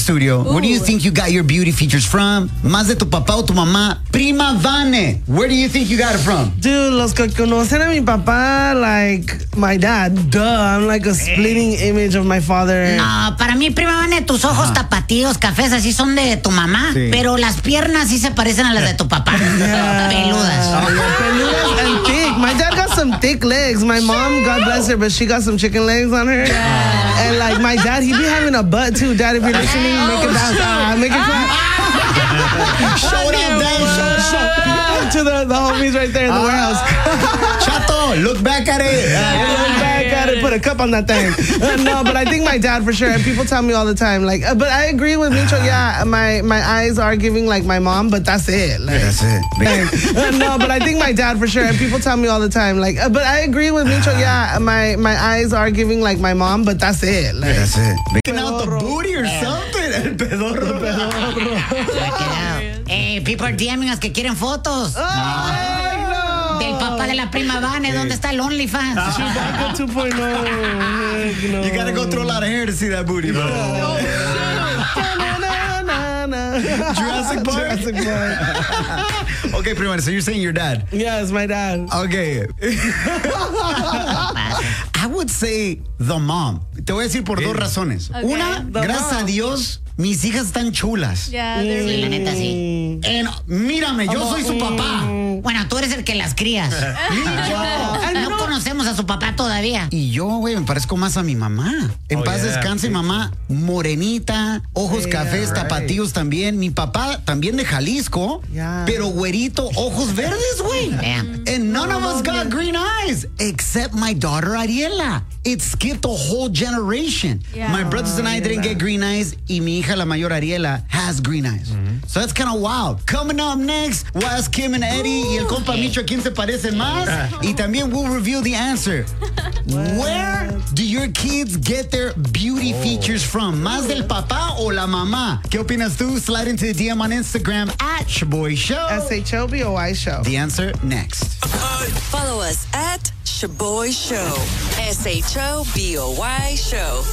studio. Where do you think you got your beauty features from? Más de tu papá o tu mamá. Prima Vane, where do you think you got it from? Dude, los que conocen a mi papá, like my dad. Duh, I'm like a splitting image of my father. No, para mí, prima Vane, tus ojos tapatíos, cafés, así son de tu mamá, pero las piernas sí se parecen a las de tu papá. Peludas. Peludas and thick. My dad got some thick legs. My mom, God bless her, but she got some chicken legs on her. And like my dad, he be having a butt too. Dad, if you're listening, make it dance. Make it clap. Show it out, Dad. Show it. To the homies right there in the warehouse. Chato, look back at it. Look back at it, put a cup on that thing. No, but I think my dad for sure. And people tell me all the time, like, but I agree with Micho. Yeah, my eyes are giving like my mom, but that's it. Like, That's it. like, no, but I think my dad for sure. And people tell me all the time, like, but I agree with Micho. Yeah, my eyes are giving like my mom, but that's it. Like, That's it. Making out the booty or something. El pedorro. Check it out. Hey, people are DMing us que quieren fotos. Del papá de la prima Vane, ¿dónde está el OnlyFans? Chewbacca 2.0. You gotta go through a lot of hair to see that booty, bro. Jurassic Park? Jurassic Park. Okay, prima, so you're saying your dad. Yeah, it's my dad. Okay. I would say the mom. Te voy a decir por dos razones. Okay. Una, gracias a Dios, mis hijas están chulas. Yeah, they're Sí, la really neta sí. Mírame, yo soy su papá. Bueno, tú eres el que las crías. No conocemos a su papá todavía. Y yo, güey, me parezco más a mi mamá. En paz descanse, mamá. Morenita, ojos cafés, tapatíos también. Mi papá también de Jalisco, pero güerito, ojos verdes, güey. Damn. And none of us got green eyes, except my daughter Ariela. It skipped a whole generation. Yeah. My brothers and I didn't get green eyes, y mi hija, la mayor Ariela, has green eyes. So that's kind of wild. Coming up next, we'll ask Kim and Eddie y el compa Micho a quién se parecen más. Y también we'll reveal the answer. Where do your kids get their beauty features from? ¿Más del papá o la mamá? ¿Qué opinas tú? Slide into the DM on Instagram at Shaboy Show. SHOBOY show. The answer next. Follow us at Shaboy Show. SHOBOY Show.